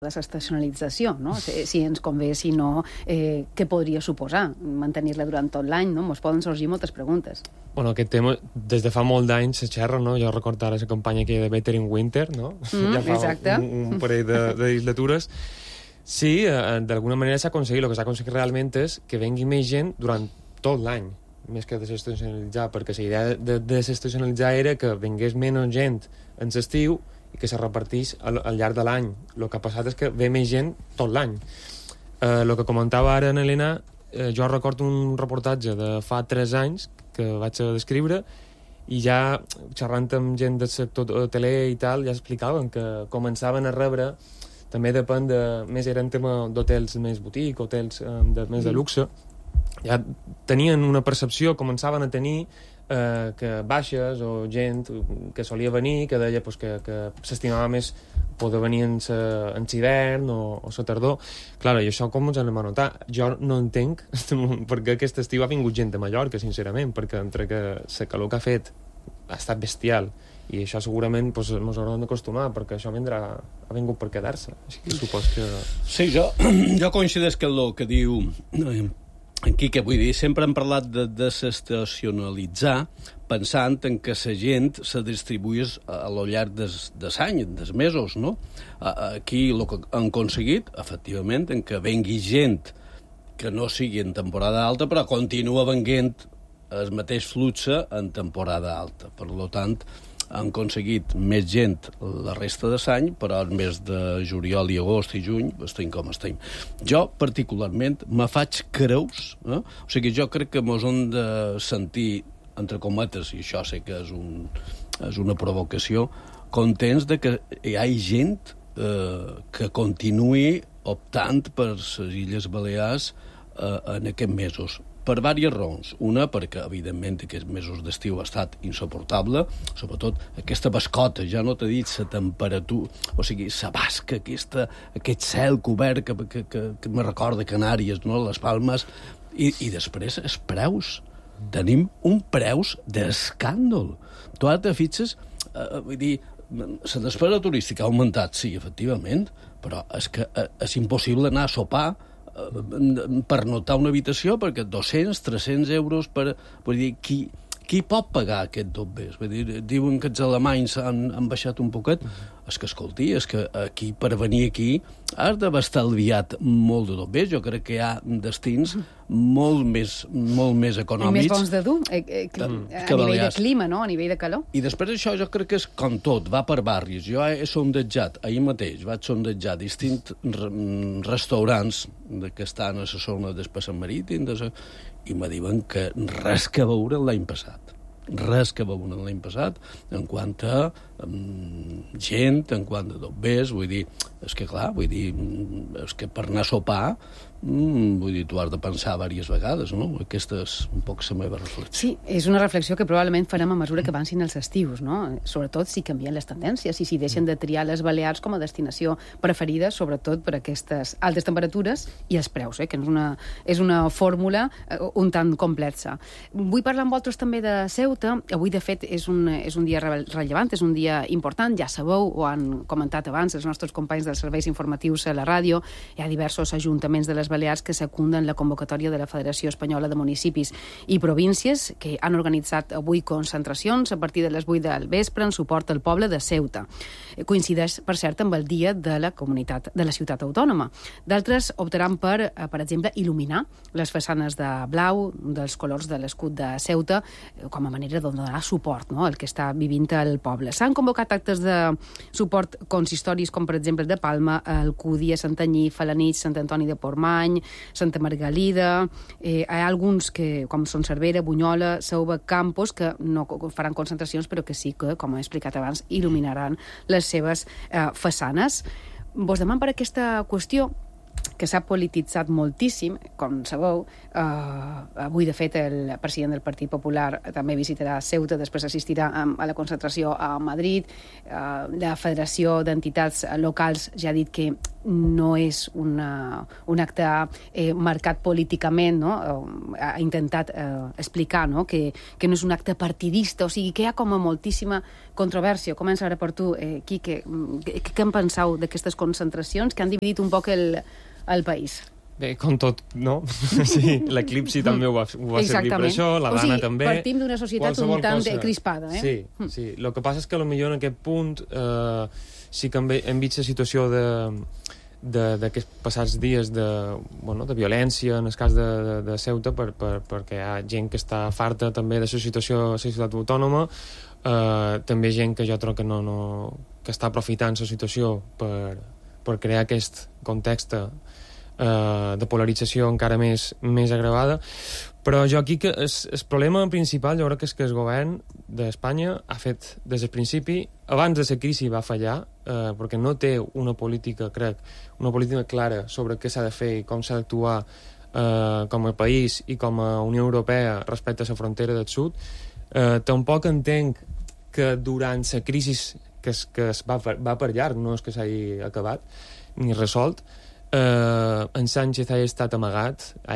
desestacionalització, no? Si ens convé, si no, què podria suposar mantenir-la durant tot l'any, no? Ens poden sorgir moltes preguntes. Bueno, aquest tema, des de fa molt d'anys se xerra, no? Jo recordo ara la campanya que hi ha de Better in Winter, no? Ja fa exacte. un parell de legislatures. Sí, d'alguna manera s'ha aconseguit. El que s'ha aconseguit realment és que vengui més gent durant tot l'any, més que desestacionalitzar, perquè la idea de desestacionalitzar era que vengués menys gent en l'estiu i que se repartís al llarg de l'any. El que ha passat és que ve més gent tot l'any. El que comentava ara en Helena, jo recordo un reportatge de fa 3 anys que vaig descriure i ja xerrant amb gent del sector hoteler i tal, ja explicaven que començaven a rebre, també depèn de... Més eren tema d'hotels més botic, hotels més de luxe, ja tenien una percepció, començaven a tenir que baixes o gent que solia venir, que deia pues, que s'estimava més poder venir en l'hivern o la tardor. Clar, i això com ens anem a notar? Jo no entenc perquè aquest estiu ha vingut gent de Mallorca, sincerament, perquè entre que la calor que ha fet ha estat bestial i això segurament pues, ens haurem d'acostumar perquè això ha vingut per quedar-se. Així que supos que... Sí, jo coincideix que el que diu aquí, que vull dir, sempre hem parlat de desestacionalitzar pensant en que la gent se distribuís a lo llarg des any, dels mesos, no? Aquí el que han aconseguit, efectivament, en que vengui gent que no sigui en temporada alta, però continua venguent el mateix flux en temporada alta. Per tant, han aconseguit més gent la resta de l'any, però el mes de juliol i agost i juny estem com estem. Jo, particularment, me faig creus, o sigui, jo crec que mos hem de sentir, entre cometes, i això sé que és una provocació, contents de que hi ha gent que continuï optant per les Illes Balears en aquests mesos. Per diverses raons. Una, perquè, evidentment, aquests mesos d'estiu ha estat insuportable, sobretot aquesta bascota, ja no t'he dit la temperatura, o sigui, la basca, aquest cel cobert que me recorda Canàries, no? Les Palmes, i després els preus. Tenim un preus d'escàndol. Tu ara te fixes, vull dir, la despesa turística ha augmentat, sí, efectivament, però és que és impossible anar a sopar per notar una habitació, perquè 200-300 euros per... Vull dir, qui pot pagar aquest dobbers? Vull dir, diuen que els alemanys han baixat un poquet. És que, escolti, és que aquí, per venir aquí, has d'haver estalviat molt de dobbers. Jo crec que hi ha destins molt més econòmics. I més bons de dur, a nivell de clima, no? A nivell de calor. I després això jo crec que és com tot, va per barris. Jo he sondejat, ahir mateix vaig sondejar distints restaurants que estan a la zona del passeig marítim i me diuen que res que veure l'any passat. Res que veure l'any passat en quant a gent, en quant a dobbers, vull dir, és que clar, vull dir, és que per anar a sopar, vull dir, tu has de pensar diverses vegades, no? Aquesta és un poc la meva reflexió. Sí, és una reflexió que probablement farem a mesura que avancin els estius, no? Sobretot si canvien les tendències i si deixen de triar les Balears com a destinació preferida, sobretot per aquestes altes temperatures i els preus, que és una fórmula un tant complexa. Vull parlar amb vosaltres també de Ceuta. Avui, de fet, és un dia rellevant, és un dia important, ja sabeu, ho han comentat abans els nostres companys dels serveis informatius a la ràdio, hi ha diversos ajuntaments de les Balears que secunden la convocatòria de la Federació Espanyola de Municipis i Províncies, que han organitzat avui concentracions a partir de les 8 del vespre en suport al poble de Ceuta. Coincideix, per cert, amb el dia de la comunitat de la ciutat autònoma. D'altres optaran per exemple, il·luminar les façanes de blau dels colors de l'escut de Ceuta com a manera de donar suport, no?, al que està vivint el poble. S'han convocat actes de suport consistoris com, per exemple, de Palma, Alcúdia, Santanyí, Felanitx, Sant Antoni de Portmany, Santa Margalida. Hi ha alguns que, com són Cervera, Bunyola, Sauva, Campos, que no faran concentracions, però que sí que, com he explicat abans, il·luminaran les seves façanes. Vos demano per aquesta qüestió que s'ha polititzat moltíssim, com sabeu. Avui, de fet, el president del Partit Popular també visitarà Ceuta, després assistirà a la concentració a Madrid. La Federació d'Entitats Locals ja ha dit que no és un acte marcat políticament, no? Ha intentat explicar, no? Que no és un acte partidista, o sigui que hi ha com a moltíssima controvèrsia. Comença ara per tu, Quique. Què en penseu d'aquestes concentracions que han dividit un poc el país? Bé, com tot, no? Sí, l'Eclipsi també ho va servir per això, la Dana també. Partim d'una societat un tant crispada, Sí. El que passa és que potser en aquest punt sí que hem vist la situació d'aquests passats dies de violència en el cas de Ceuta, perquè hi ha gent que està farta també de la situació a la ciutat autònoma, també gent que jo trobo que està aprofitant la situació per crear aquest context de polarització encara més agravada. Però jo aquí que el problema principal jo crec que és que el govern d'Espanya ha fet des del principi, abans de la crisi va fallar, perquè no té una política clara sobre què s'ha de fer i com s'ha d'actuar com a país i com a Unió Europea respecte a la frontera del sud. Tampoc entenc que durant la crisi que es va per llarg, no és que s'hagi acabat ni resolt, en Sánchez ha estat amagat, ha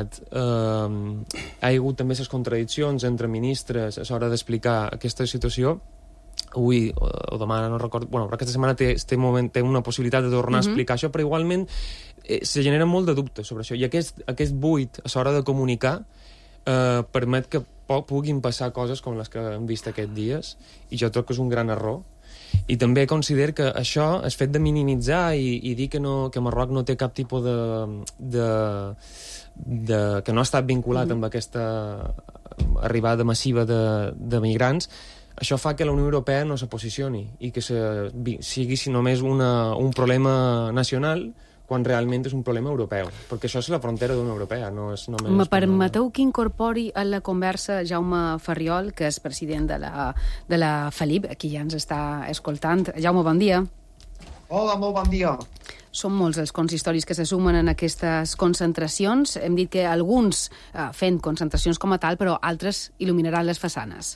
hagut també les contradiccions entre ministres a l'hora d'explicar aquesta situació. Avui o demà, no recordo, però aquesta setmana té una possibilitat de tornar a explicar això, però igualment se genera molt de dubtes sobre això, i aquest buit a l'hora de comunicar permet que puguin passar coses com les que hem vist aquests dies, i jo trobo que és un gran error. I també considero que això, el fet de minimitzar i dir que Marroc no té cap tipus que no ha estat vinculat amb aquesta arribada massiva de migrants, això fa que la Unió Europea no se posicioni i que sigui només un problema nacional quan realment és un problema europeu, perquè això és la frontera d'una europea, no és només... Me permeteu que incorpori a la conversa Jaume Farriol, que és president de la FELIP, aquí ja ens està escoltant. Jaume, bon dia. Hola, molt bon dia. Són molts els consistoris que se sumen en aquestes concentracions. Hem dit que alguns fent concentracions com a tal, però altres il·luminaran les façanes.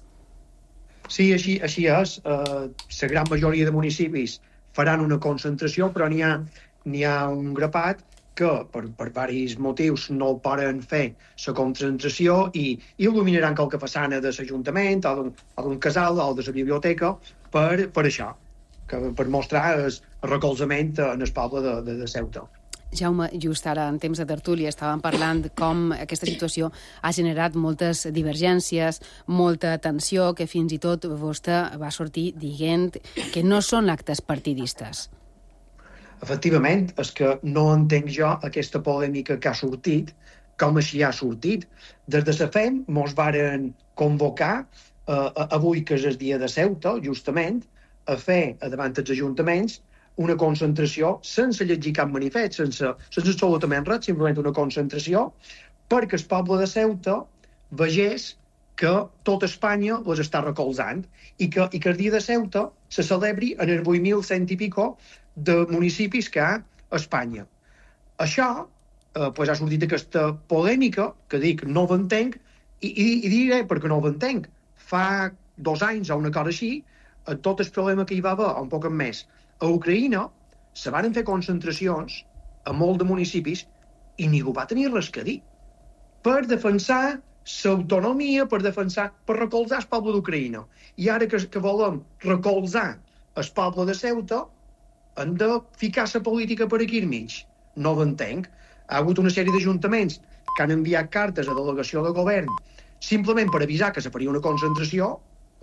Sí, així és. La gran majoria de municipis faran una concentració, però n'hi ha un grapat que per diversos motius no poden fer la concentració i il·luminaran qualque façana de l'Ajuntament o d'un casal o de la biblioteca per això, per mostrar el recolzament en el poble de Ceuta. Jaume, just ara, en temps de tertúlia, estàvem parlant com aquesta situació ha generat moltes divergències, molta tensió, que fins i tot vostè va sortir dient que no són actes partidistes. Efectivament, és que no entenc jo aquesta polèmica que ha sortit, com així ha sortit. Des de la FEM mos varen convocar, avui que és el dia de Ceuta, justament, a fer davant dels ajuntaments una concentració sense llegir cap manifest, sense absolutament res, simplement una concentració, perquè el poble de Ceuta vegés que tot Espanya les està recolzant i que el dia de Ceuta se celebri en els 8.100 i pico de municipis que hi ha a Espanya. Això ha sortit aquesta polèmica, que dic, no ho entenc, i diré perquè no ho entenc. Fa 2 anys o una cosa així, tot el problema que hi va haver, un poc més, a Ucraïna se van fer concentracions a molts de municipis i ningú va tenir res a dir. Per defensar l'autonomia, per recolzar el poble d'Ucraïna. I ara que volem recolzar el poble de Ceuta, hem de ficar la política per aquí al mig. No ho entenc. Ha hagut una sèrie d'ajuntaments que han enviat cartes a delegació de govern simplement per avisar que se faria una concentració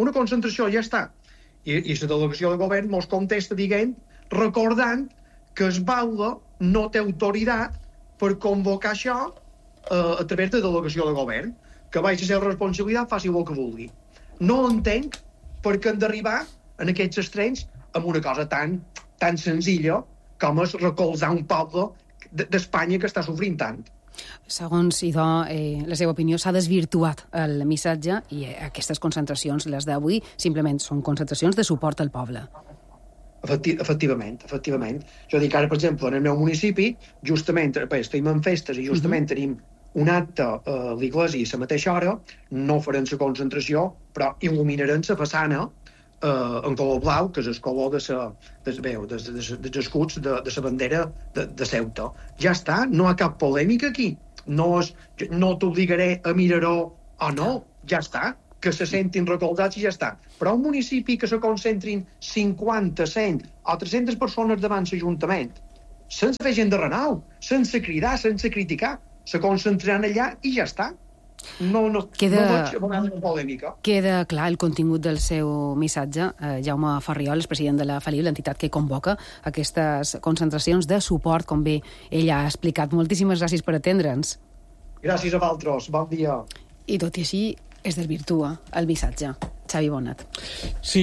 ja està. I la delegació de govern mos contesta recordant que el baula no té autoritat per convocar això a través de delegació de govern, que vagi a ser responsabilitat, faci el que vulgui. No entenc per què hem d'arribar en aquests extrems amb una cosa tan senzilla com és recolzar un poble d'Espanya que està sofrint tant. Segons, idò, la seva opinió, s'ha desvirtuat el missatge i aquestes concentracions, les d'avui, simplement són concentracions de suport al poble. Efectivament. Jo dic ara, per exemple, en el meu municipi, justament, estem en festes i justament tenim un acte a l'església a la mateixa hora, no farem la concentració, però il·luminarem la façana en color blau, que és el color dels escuts de la bandera de Ceuta. Ja està, no hi ha cap polèmica aquí. No t'obligaré a mirar-ho o no, ja està, que se sentin recolzats i ja està. Però un municipi que se concentrin 50, 100 o 300 persones davant l'Ajuntament, sense fer gent de renau, sense cridar, sense criticar, se concentraran allà i ja està. No veig polèmica. Queda clar el contingut del seu missatge. Jaume Farriol és president de la FELIU, l'entitat que convoca aquestes concentracions de suport, com bé ell ha explicat. Moltíssimes gràcies per atendre'ns. Gràcies a vosaltres, bon dia. I tot i així es desvirtua el missatge. Xavi Bonat. Sí,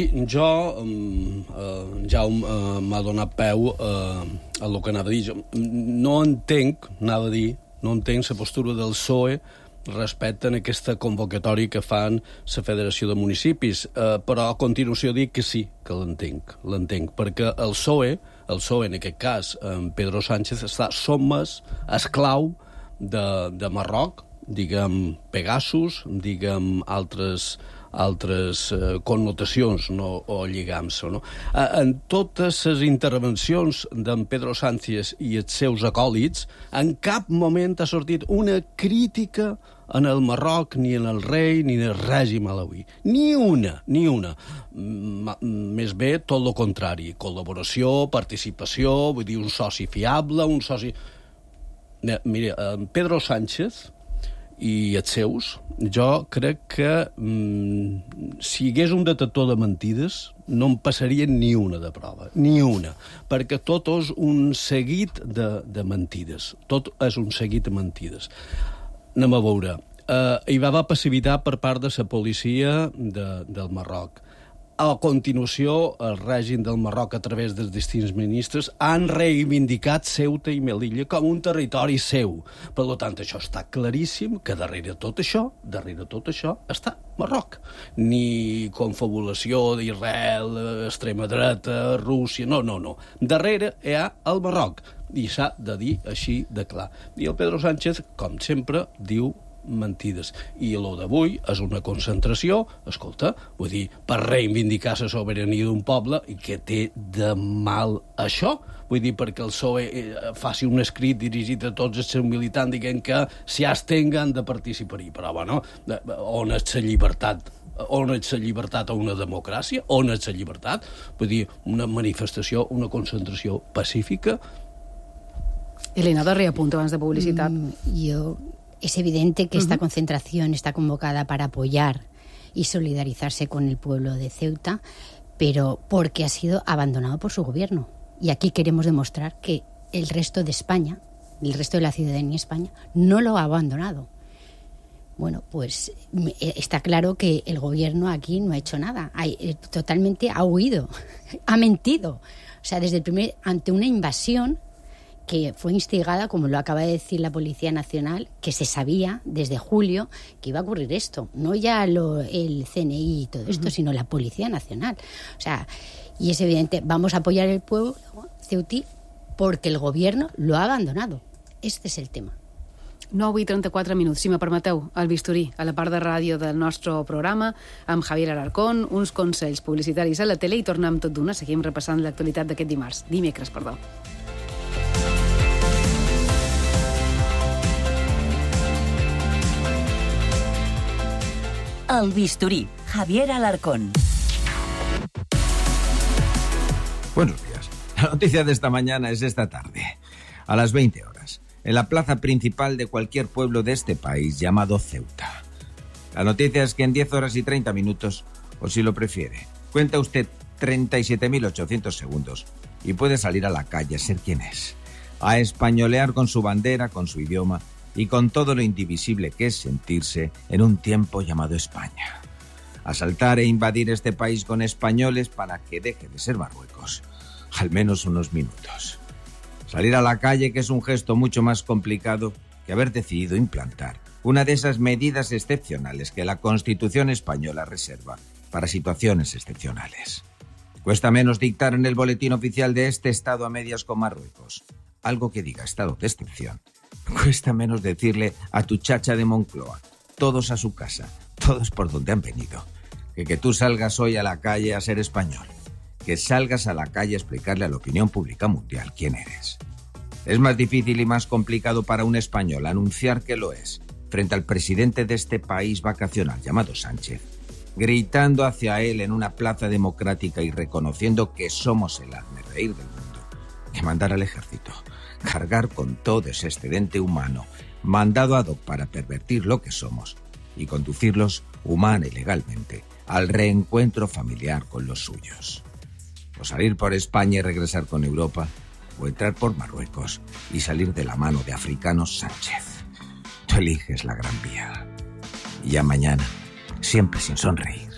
Jaume m'ha donat peu a el que anava a dir. No entenc la postura del PSOE respecte a aquesta convocatòria que fan la Federació de Municipis, però a continuació dic que sí, que l'entenc, perquè el PSOE, en aquest cas, Pedro Sánchez, està sotmès, esclau de Marroc, diguem Pegasus, diguem altres connotacions, no, o lligams. No? En totes les intervencions d'en Pedro Sánchez i els seus acòlits, en cap moment ha sortit una crítica en el Marroc, ni en el rei, ni en el règim alauí. Ni una. Més bé, tot el contrari. Col·laboració, participació, vull dir, un soci fiable, un soci... Mira, Pedro Sánchez i els seus, jo crec que si hi hagués un detector de mentides no en passarien ni una de prova, ni una, perquè tot és un seguit de mentides. Tot és un seguit de mentides. Anem a veure. Hi va haver passivitat per part de la policia del Marroc. A continuació, el règim del Marroc, a través dels distints ministres, han reivindicat Ceuta i Melilla com un territori seu. Per tant, això està claríssim, que darrere tot això està Marroc. Ni confabulació d'Israel, extrema dreta, Rússia... No. Darrere hi ha el Marroc. I s'ha de dir així de clar. I el Pedro Sánchez, com sempre, diu mentides. I el d'avui és una concentració, escolta, vull dir, per reivindicar la sobirania d'un poble, i què té de mal això? Vull dir, perquè el PSOE faci un escrit dirigit a tots els seus militants dient que si abstenguen de participar-hi. Però, bueno, on és la llibertat? On és la llibertat a una democràcia? On és la llibertat? Vull dir, una manifestació, una concentració pacífica. Elena, darrer apunt abans de publicitat. Es evidente que esta concentración está convocada para apoyar y solidarizarse con el pueblo de Ceuta, pero porque ha sido abandonado por su gobierno. Y aquí queremos demostrar que el resto de España, el resto de la ciudadanía de España, no lo ha abandonado. Bueno, pues está claro que el gobierno aquí no ha hecho nada. Totalmente ha huido, ha mentido. O sea, ante una invasión que fue instigada, como lo acaba de decir la Policía Nacional, que se sabía desde julio que iba a ocurrir esto. No ya el CNI y todo esto, sino la Policía Nacional. O sea, y es evidente, vamos a apoyar el pueblo ceutí porque el gobierno lo ha abandonado. Este es el tema. 9:34 minuts, si me permeteu, al bisturí, a la part de ràdio del nostre programa, amb Javier Alarcón, uns consells publicitaris a la tele i tornem tot d'una. Seguim repassant l'actualitat d'aquest dimecres. El bisturí, Javier Alarcón. Buenos días. La noticia de esta mañana es esta tarde, a las 20 horas, en la plaza principal de cualquier pueblo de este país llamado Ceuta. La noticia es que en 10 horas y 30 minutos, o si lo prefiere, cuenta usted 37.800 segundos y puede salir a la calle a ser quien es, a españolear con su bandera, con su idioma y con todo lo indivisible que es sentirse en un tiempo llamado España. Asaltar e invadir este país con españoles para que deje de ser Marruecos, al menos unos minutos. Salir a la calle, que es un gesto mucho más complicado que haber decidido implantar una de esas medidas excepcionales que la Constitución española reserva para situaciones excepcionales. Cuesta menos dictar en el boletín oficial de este estado a medias con Marruecos algo que diga estado de excepción. Cuesta menos decirle a tu chacha de Moncloa, todos a su casa, todos por donde han venido, que tú salgas hoy a la calle a ser español, que salgas a la calle a explicarle a la opinión pública mundial quién eres. Es más difícil y más complicado para un español anunciar que lo es frente al presidente de este país vacacional llamado Sánchez, gritando hacia él en una plaza democrática y reconociendo que somos el hazmerreír del mundo, que mandar al ejército, cargar con todo ese excedente humano, mandado ad hoc para pervertir lo que somos y conducirlos humana y legalmente al reencuentro familiar con los suyos. O salir por España y regresar con Europa, o entrar por Marruecos y salir de la mano de africanos Sánchez. Tú eliges la gran vía. Y ya mañana, siempre sin sonreír,